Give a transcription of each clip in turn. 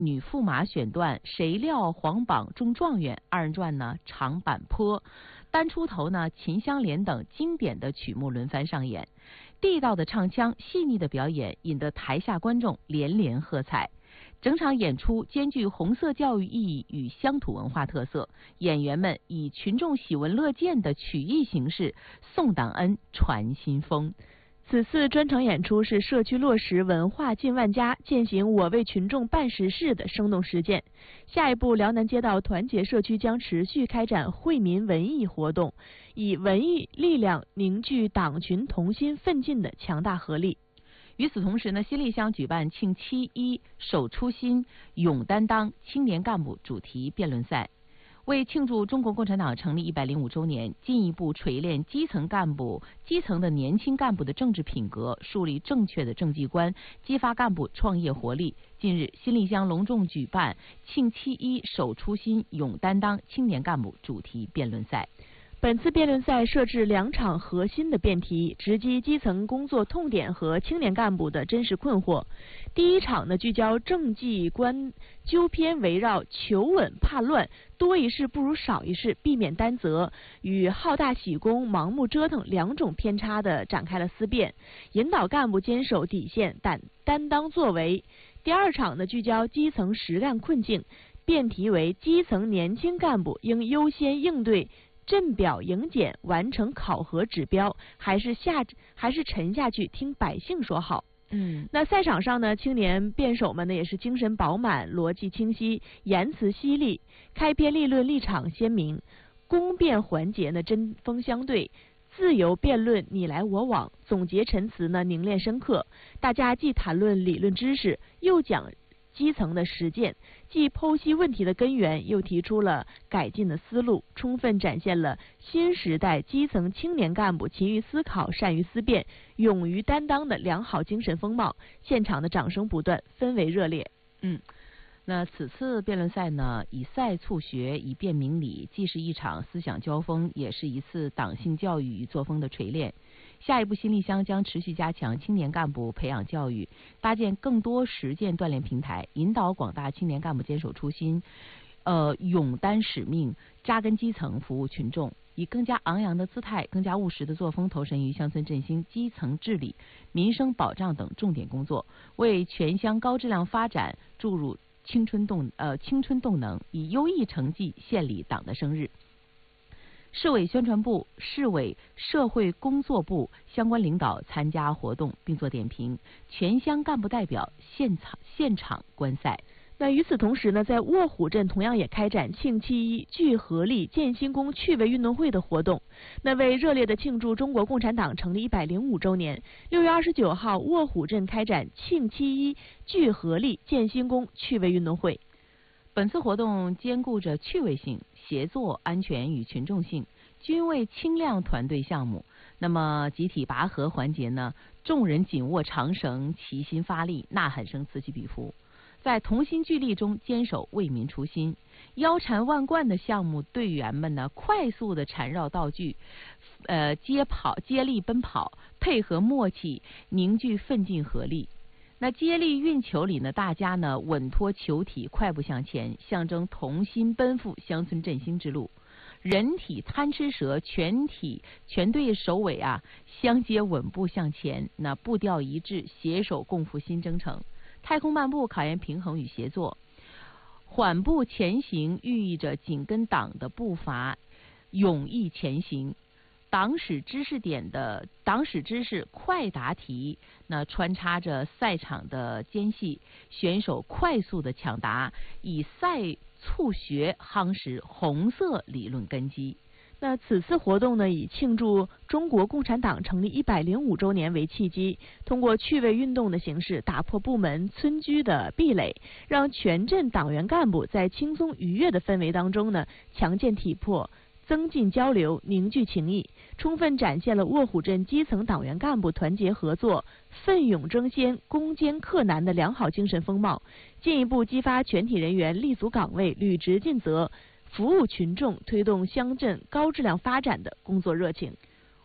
女驸马选段，谁料皇榜中状元，二人转呢长坂坡，单出头呢秦香莲等经典的曲目轮番上演，地道的唱腔、细腻的表演，引得台下观众连连喝彩。整场演出兼具红色教育意义与乡土文化特色，演员们以群众喜闻乐见的曲艺形式送党恩、传新风。 此次专场演出是社区落实文化进万家、践行我为群众办实事的生动实践。下一步，辽南街道团结社区将持续开展惠民文艺活动，以文艺力量凝聚党群同心奋进的强大合力。 与此同时呢，新立乡举办庆7·1守初心、勇担当青年干部主题辩论赛。为庆祝中国共产党成立105周年，进一步锤炼基层的年轻干部的政治品格，树立正确的政绩观，激发干部创业活力。近日，新立乡隆重举办庆7·1守初心、勇担当青年干部主题辩论赛。 本次辩论赛设置2场核心的辩题，直击基层工作痛点和青年干部的真实困惑。第一场呢，聚焦政绩观纠偏，围绕求稳怕乱、多一事不如少一事、避免担责与好大喜功、盲目折腾2种偏差的展开了思辨，引导干部坚守底线、担当作为。第二场呢，聚焦基层实干困境，辩题为基层年轻干部应优先应对镇表迎检，完成考核指标，还是沉下去听百姓说好。那赛场上呢，青年辩手们呢也是精神饱满、逻辑清晰、言辞犀利，开篇立论立场鲜明，攻辩环节呢针锋相对，自由辩论你来我往，总结陈词呢凝练深刻。大家既谈论理论知识，又讲基层的实践，既剖析问题的根源，又提出了改进的思路，充分展现了新时代基层青年干部勤于思考、善于思辨、勇于担当的良好精神风貌。现场的掌声不断，氛围热烈。 那此次辩论赛呢，以赛促学，以辩明理，既是一场思想交锋，也是一次党性教育与作风的锤炼。下一步，新立乡将持续加强青年干部培养教育，搭建更多实践锻炼平台，引导广大青年干部坚守初心，勇担使命，扎根基层，服务群众，以更加昂扬的姿态、更加务实的作风，投身于乡村振兴、基层治理、民生保障等重点工作，为全乡高质量发展注入青春动能，以优异成绩献礼党的生日。市委宣传部、市委社会工作部相关领导参加活动并做点评，全乡干部代表现场观赛。 那与此同时呢，在卧虎镇同样也开展庆7·1聚合力建新功趣味运动会的活动。那为热烈的庆祝中国共产党成立105周年，6月29号，卧虎镇开展庆7·1聚合力建新功趣味运动会。 本次活动兼顾着趣味性、协作、安全与群众性，均为轻量团队项目。那么集体拔河环节呢，众人紧握长绳，齐心发力，呐喊声此起彼伏。在同心聚力中坚守为民初心，腰缠万贯的项目队员们呢，快速的缠绕道具，接力奔跑，配合默契，凝聚奋进合力。那接力运球里呢，大家呢稳托球体，快步向前，象征同心奔赴乡村振兴之路。人体贪吃蛇，全队首尾啊相接稳步向前，那步调一致，携手共赴新征程。太空漫步考验平衡与协作，缓步前行寓意着紧跟党的步伐，勇毅前行。党史知识快答题，那穿插着赛场的间隙，选手快速的抢答，以赛促学夯实红色理论根基。 那此次活动呢，以庆祝中国共产党成立105周年为契机，通过趣味运动的形式，打破部门村居的壁垒，让全镇党员干部在轻松愉悦的氛围当中呢，强健体魄，增进交流，凝聚情谊，充分展现了卧虎镇基层党员干部团结合作、奋勇争先、攻坚克难的良好精神风貌，进一步激发全体人员立足岗位、履职尽责、服务群众、推动乡镇高质量发展的工作热情。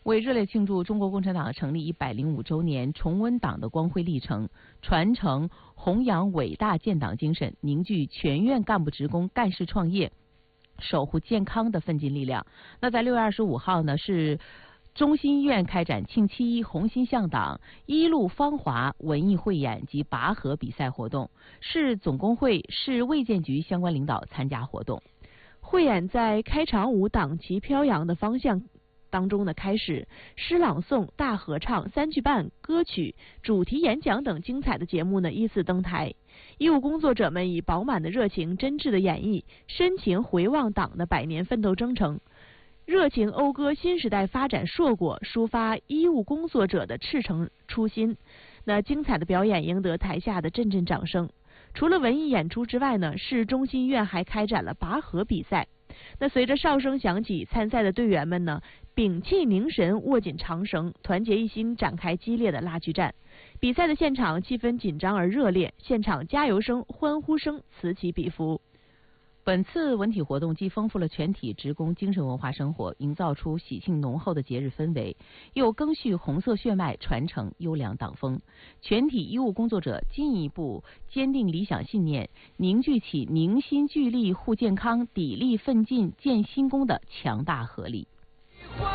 为热烈庆祝中国共产党成立105周年，重温党的光辉历程，传承弘扬伟大建党精神，凝聚全院干部职工干事创业、守护健康的奋进力量。那在6月25号呢，是中心医院开展庆7·1红心向党、一路芳华文艺汇演及拔河比赛活动，市总工会、市卫健局相关领导参加活动。 汇演在开场舞党旗飘扬的方向当中呢开始，诗朗诵、大合唱、3句半、歌曲、主题演讲等精彩的节目呢依次登台。医务工作者们以饱满的热情、真挚的演绎，深情回望党的100年奋斗征程，热情讴歌新时代发展硕果，抒发医务工作者的赤诚初心。那精彩的表演赢得台下的阵阵掌声。除了文艺演出之外呢，市中心医院还开展了拔河比赛。那随着哨声响起，参赛的队员们呢屏气凝神，握紧长绳，团结一心，展开激烈的拉锯战。比赛的现场气氛紧张而热烈，现场加油声、欢呼声此起彼伏。 本次文体活动既丰富了全体职工精神文化生活，营造出喜庆浓厚的节日氛围，又赓续红色血脉，传承优良党风。全体医务工作者进一步坚定理想信念，凝聚起凝心聚力护健康、砥砺奋进建新功的强大合力。